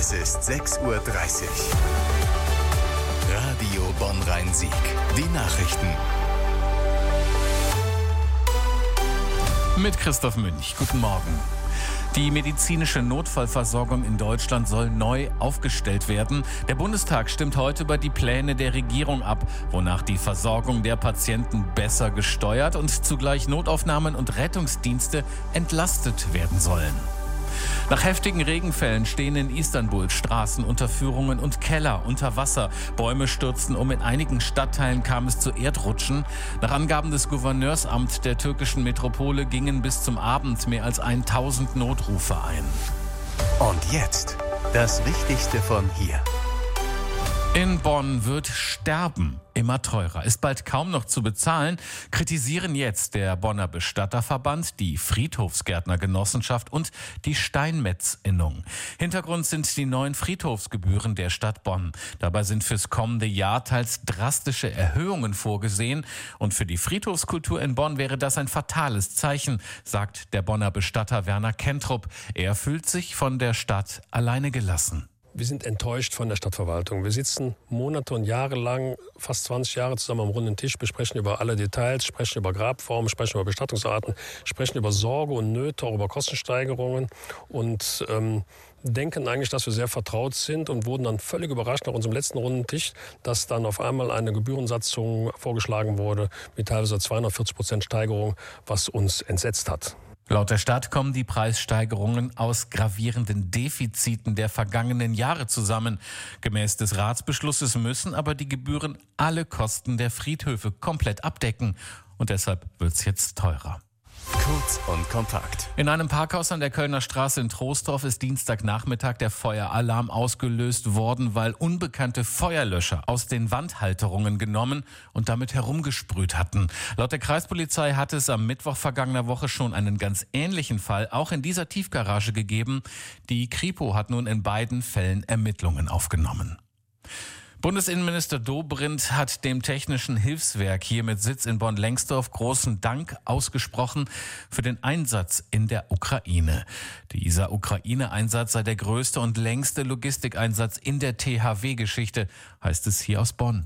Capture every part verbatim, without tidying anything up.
Es ist sechs Uhr dreißig. Radio Bonn-Rhein-Sieg. Die Nachrichten. Mit Christoph Münch. Guten Morgen. Die medizinische Notfallversorgung in Deutschland soll neu aufgestellt werden. Der Bundestag stimmt heute über die Pläne der Regierung ab, wonach die Versorgung der Patienten besser gesteuert und zugleich Notaufnahmen und Rettungsdienste entlastet werden sollen. Nach heftigen Regenfällen stehen in Istanbul Straßenunterführungen und Keller unter Wasser. Bäume stürzten um, in einigen Stadtteilen kam es zu Erdrutschen. Nach Angaben des Gouverneursamts der türkischen Metropole gingen bis zum Abend mehr als tausend Notrufe ein. Und jetzt das Wichtigste von hier. In Bonn wird Sterben immer teurer, ist bald kaum noch zu bezahlen, kritisieren jetzt der Bonner Bestatterverband, die Friedhofsgärtnergenossenschaft und die Steinmetzinnung. Hintergrund sind die neuen Friedhofsgebühren der Stadt Bonn. Dabei sind fürs kommende Jahr teils drastische Erhöhungen vorgesehen. Und für die Friedhofskultur in Bonn wäre das ein fatales Zeichen, sagt der Bonner Bestatter Werner Kentrup. Er fühlt sich von der Stadt alleine gelassen. Wir sind enttäuscht von der Stadtverwaltung. Wir sitzen Monate und Jahre lang, fast zwanzig Jahre zusammen am runden Tisch, besprechen über alle Details, sprechen über Grabformen, sprechen über Bestattungsarten, sprechen über Sorge und Nöte, auch über Kostensteigerungen und ähm, denken eigentlich, dass wir sehr vertraut sind und wurden dann völlig überrascht nach unserem letzten runden Tisch, dass dann auf einmal eine Gebührensatzung vorgeschlagen wurde mit teilweise zweihundertvierzig Prozent Steigerung, was uns entsetzt hat. Laut der Stadt kommen die Preissteigerungen aus gravierenden Defiziten der vergangenen Jahre zusammen. Gemäß des Ratsbeschlusses müssen aber die Gebühren alle Kosten der Friedhöfe komplett abdecken. Und deshalb wird es jetzt teurer. Kurz und kompakt. In einem Parkhaus an der Kölner Straße in Troisdorf ist Dienstagnachmittag der Feueralarm ausgelöst worden, weil unbekannte Feuerlöscher aus den Wandhalterungen genommen und damit herumgesprüht hatten. Laut der Kreispolizei hat es am Mittwoch vergangener Woche schon einen ganz ähnlichen Fall auch in dieser Tiefgarage gegeben. Die Kripo hat nun in beiden Fällen Ermittlungen aufgenommen. Bundesinnenminister Dobrindt hat dem Technischen Hilfswerk hier mit Sitz in Bonn-Lengsdorf großen Dank ausgesprochen für den Einsatz in der Ukraine. Dieser Ukraine-Einsatz sei der größte und längste Logistikeinsatz in der T H W-Geschichte, heißt es hier aus Bonn.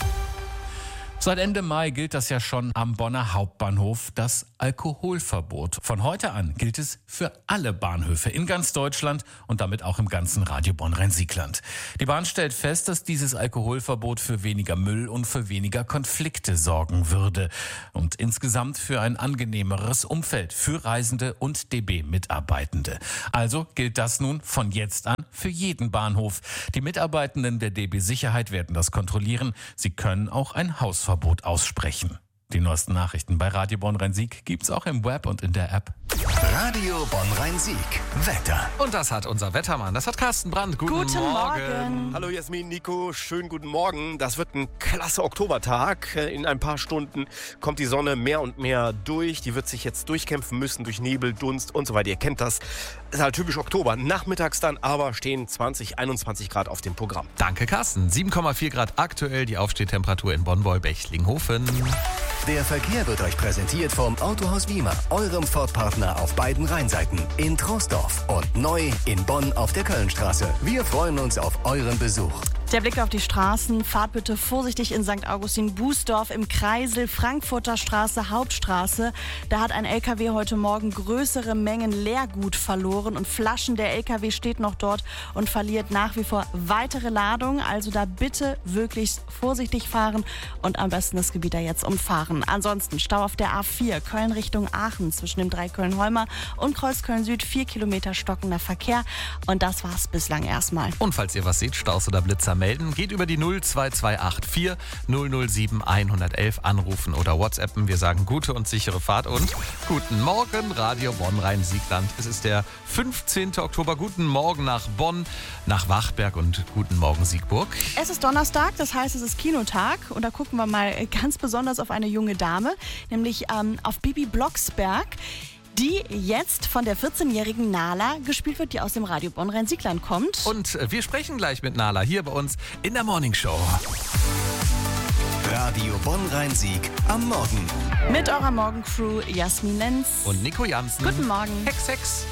Seit Ende Mai gilt das ja schon am Bonner Hauptbahnhof, das Alkoholverbot. Von heute an gilt es für alle Bahnhöfe in ganz Deutschland und damit auch im ganzen Radio Bonn-Rhein-Sieg-Land. Die Bahn stellt fest, dass dieses Alkoholverbot für weniger Müll und für weniger Konflikte sorgen würde und insgesamt für ein angenehmeres Umfeld für Reisende und D B-Mitarbeitende. Also gilt das nun von jetzt an für jeden Bahnhof. Die Mitarbeitenden der D B Sicherheit werden das kontrollieren. Sie können auch ein Hausverbot Verbot aussprechen. Die neuesten Nachrichten bei Radio Bonn-Rhein-Sieg gibt's auch im Web und in der App. Radio Bonn-Rhein-Sieg. Wetter. Und das hat unser Wettermann, das hat Carsten Brandt. Guten, guten Morgen. Morgen. Hallo Jasmin, Nico, schönen guten Morgen. Das wird ein klasse Oktobertag. In ein paar Stunden kommt die Sonne mehr und mehr durch. Die wird sich jetzt durchkämpfen müssen durch Nebel, Dunst und so weiter. Ihr kennt das. Das ist halt typisch Oktober. Nachmittags dann aber stehen zwanzig, einundzwanzig Grad auf dem Programm. Danke Carsten. sieben Komma vier Grad aktuell, die Aufstehtemperatur in Bonn-Beulbechlinghofen. Der Verkehr wird euch präsentiert vom Autohaus Wiemer, eurem Ford-Partner auf beiden Rheinseiten, in Troisdorf und neu in Bonn auf der Kölnstraße. Wir freuen uns auf euren Besuch. Der Blick auf die Straßen. Fahrt bitte vorsichtig in Sankt Augustin-Bußdorf, im Kreisel, Frankfurter Straße, Hauptstraße. Da hat ein L K W heute Morgen größere Mengen Leergut verloren und Flaschen. Der L K W steht noch dort und verliert nach wie vor weitere Ladungen. Also da bitte wirklich vorsichtig fahren und am besten das Gebiet da jetzt umfahren. Ansonsten Stau auf der A vier, Köln Richtung Aachen zwischen dem Dreiköln-Holmer und Kreuzköln Süd. Vier Kilometer stockender Verkehr. Und das war's bislang erstmal. Und falls ihr was seht, Staus oder Blitzer melden, geht über die null zwei zwei acht vier null null sieben eins eins eins anrufen oder WhatsAppen. Wir sagen gute und sichere Fahrt und guten Morgen, Radio Bonn-Rhein-Sieg-Land. Es ist der fünfzehnten Oktober. Guten Morgen nach Bonn, nach Wachberg und guten Morgen Siegburg. Es ist Donnerstag, das heißt, es ist Kinotag und da gucken wir mal ganz besonders auf eine junge Dame, nämlich ähm, auf Bibi Blocksberg, die jetzt von der vierzehnjährigen Nala gespielt wird, die aus dem Radio Bonn-Rhein-Sieg-Land kommt. Und wir sprechen gleich mit Nala hier bei uns in der Morning Show. Radio Bonn-Rhein-Sieg am Morgen. Mit eurer Morgencrew Jasmin Lenz Und Nico Jansen. Guten Morgen. Hex, Hex.